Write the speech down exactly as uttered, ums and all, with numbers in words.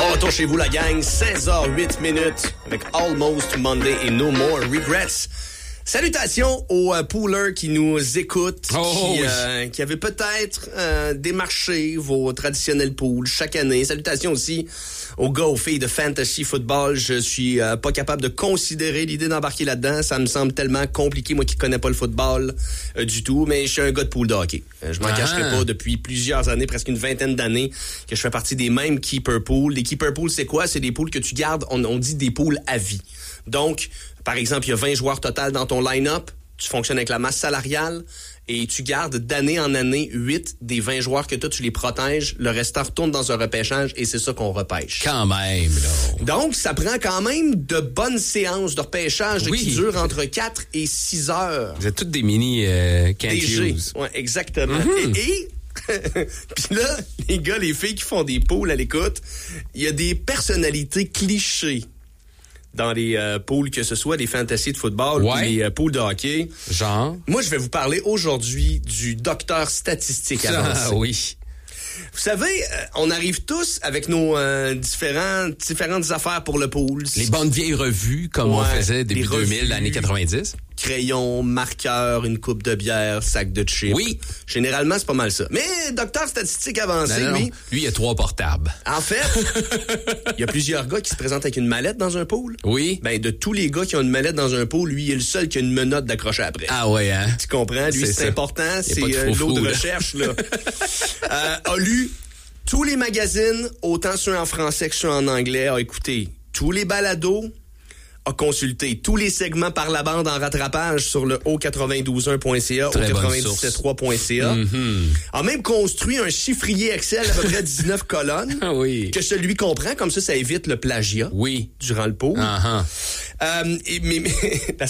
Bon retour chez vous, la gang. seize heures huit minutes avec Almost Monday et No More Regrets. Salutations aux euh, poolers qui nous écoutent, oh, qui, oui. euh, qui avaient peut-être euh, démarché vos traditionnels pools chaque année. Salutations aussi aux gars, aux filles de fantasy football. Je suis euh, pas capable de considérer l'idée d'embarquer là-dedans. Ça me semble tellement compliqué, moi qui connais pas le football euh, du tout. Mais je suis un gars de pool de hockey. Euh, je m'en ah. cacherai pas depuis plusieurs années, presque une vingtaine d'années, que je fais partie des mêmes keeper pools. Les keeper pools, c'est quoi? C'est des pools que tu gardes, on, on dit des pools à vie. Donc, par exemple, il y a vingt joueurs total dans ton line-up. Tu fonctionnes avec la masse salariale et tu gardes d'année en année huit des vingt joueurs que tu as, tu les protèges. Le restant retourne dans un repêchage et c'est ça qu'on repêche. Quand même, là. Donc, ça prend quand même de bonnes séances de repêchage oui. qui durent entre quatre et six heures. Vous êtes toutes des mini euh, can't D G. use. Ouais, exactement. Mm-hmm. Et... et puis là, les gars, les filles qui font des pools à l'écoute, il y a des personnalités clichés dans les euh, pools, que ce soit des fantasy de football ouais. ou les euh, pools de hockey. Genre? Moi, je vais vous parler aujourd'hui du docteur statistique avancé. Ah oui. Vous savez, euh, on arrive tous avec nos euh, différents, différentes affaires pour le pool. Les bonnes vieilles revues, comme ouais, on faisait début deux mille, années quatre-vingt-dix. Crayon, marqueur, une coupe de bière, sac de chips. Oui. Généralement, c'est pas mal ça. Mais docteur statistique avancé, non, non, lui... non. Lui, il a trois portables. En fait, il y a plusieurs gars qui se présentent avec une mallette dans un pool. Oui. Ben, de tous les gars qui ont une mallette dans un pool, lui, il est le seul qui a une menotte d'accrocher après. Ah ouais, hein? Tu comprends? Lui, c'est, c'est important. C'est de euh, l'eau de là. recherche, là. euh, a lu tous les magazines, autant ceux en français que ceux en anglais, a écouté tous les balados, a consulté tous les segments par la bande en rattrapage sur le o quatre-vingt-douze un point c a, o quatre-vingt-dix-sept trois point c a. Mm-hmm. A même construit un chiffrier Excel à peu près dix-neuf colonnes. Ah oui. Que celui comprend, comme ça, ça évite le plagiat. Oui. Durant le pool. Uh-huh. Euh, et, mais, mais la,